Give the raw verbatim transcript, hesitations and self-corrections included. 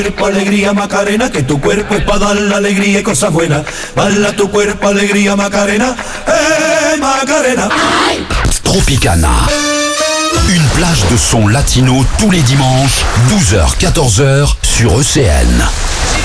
cuerpo alegría Macarena, que tu cuerpo es para dar la alegría y cosas buenas. Bala tu cuerpo alegría Macarena, eh Macarena. Tropicana. Une plage de sons latino tous les dimanches, douze heures quatorze heures sur E C N.